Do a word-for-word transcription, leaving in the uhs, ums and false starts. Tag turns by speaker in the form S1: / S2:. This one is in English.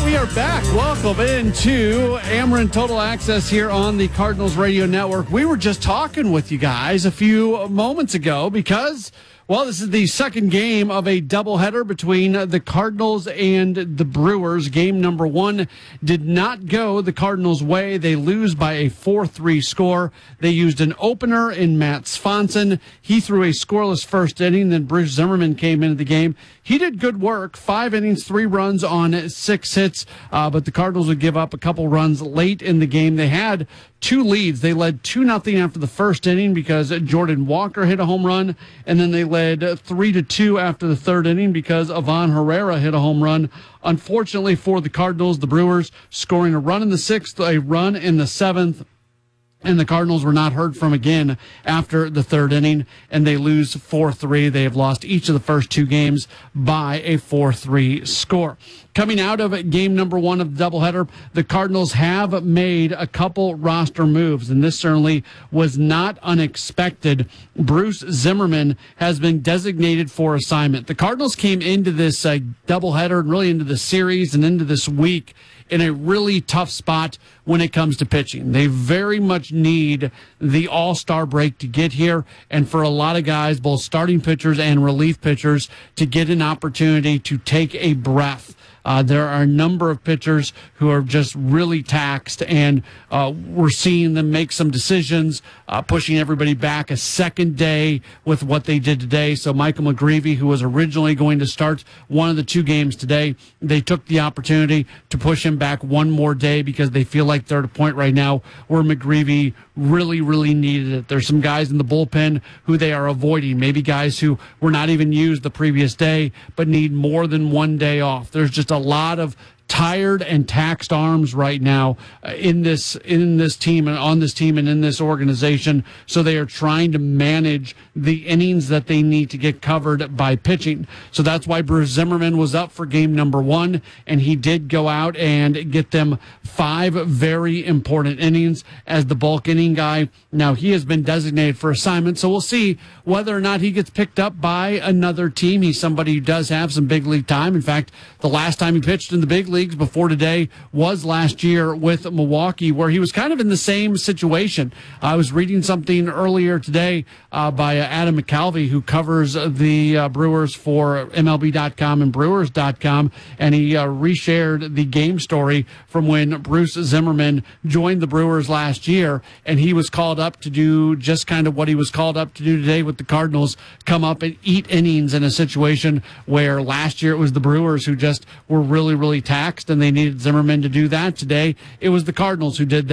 S1: We are back. Welcome into Ameren Total Access here on the Cardinals Radio Network. We were just talking with you guys a few moments ago because, well, this is the second game of a doubleheader between the Cardinals and the Brewers. Game number one did not go the Cardinals' way. They lose by a four three score. They used an opener in Matt Swanson. He threw a scoreless first inning. Then Bruce Zimmerman came into the game. He did good work. Five innings, three runs on six hits, uh, but the Cardinals would give up a couple runs late in the game. They had two leads. They led two nothing after the first inning because Jordan Walker hit a home run, and then they led three to two after the third inning because Ivan Herrera hit a home run. Unfortunately for the Cardinals, the Brewers scoring a run in the sixth, a run in the seventh, and the Cardinals were not heard from again after the third inning, and they lose four three. They have lost each of the first two games by a four three score. Coming out of game number one of the doubleheader, the Cardinals have made a couple roster moves, and this certainly was not unexpected. Bruce Zimmerman has been designated for assignment. The Cardinals came into this uh, doubleheader and really into the series and into this week in a really tough spot when it comes to pitching. They very much need the all-star break to get here, and for a lot of guys, both starting pitchers and relief pitchers, to get an opportunity to take a breath. Uh, there are a number of pitchers who are just really taxed, and uh, we're seeing them make some decisions, uh, pushing everybody back a second day with what they did today. So Michael McGreevy, who was originally going to start one of the two games today, they took the opportunity to push him back one more day because they feel like they're at a point right now where McGreevy really, really needed it. There's some guys in the bullpen who they are avoiding, maybe guys who were not even used the previous day but need more than one day off. There's just a lot of tired and taxed arms right now uh, in this in this team and on this team and in this organization. So they are trying to manage the innings that they need to get covered by pitching. So that's why Bruce Zimmerman was up for game number one, and he did go out and get them five very important innings as the bulk inning guy. Now he has been designated for assignment, so we'll see whether or not he gets picked up by another team. He's somebody who does have some big league time. In fact, the last time he pitched in the big league before today was last year with Milwaukee, where he was kind of in the same situation. I was reading something earlier today uh, by uh, Adam McCalvey, who covers the uh, Brewers for M L B dot com and Brewers dot com, and he uh, reshared the game story from when Bruce Zimmerman joined the Brewers last year, and he was called up to do just kind of what he was called up to do today with the Cardinals, come up and eat innings in a situation where last year it was the Brewers who just were really, really taxed, and they needed Zimmerman to do that. Today, it was the Cardinals who did that.